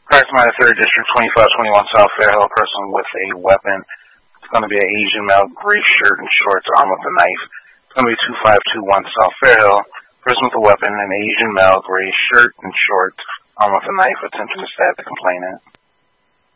Maximize 3rd District, 2521 South Fairhill, a person with a weapon. It's going to be an Asian male, gray shirt and shorts, armed with a knife. It's going to be 2521 South Fairhill. Person with a weapon, an Asian male, gray shirt and shorts, armed with a knife, attempting to stab the complainant.